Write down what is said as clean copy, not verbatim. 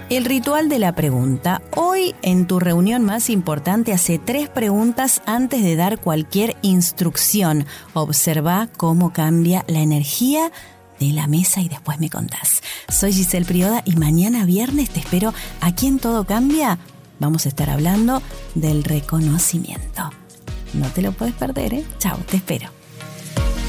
El ritual de la pregunta. Hoy, en tu reunión más importante, hace 3 preguntas antes de dar cualquier instrucción. Observa cómo cambia la energía de la mesa y después me contás. Soy Giselle Prioda y mañana viernes te espero aquí en Todo Cambia. Vamos a estar hablando del reconocimiento. No te lo puedes perder, ¿eh? Chao, te espero.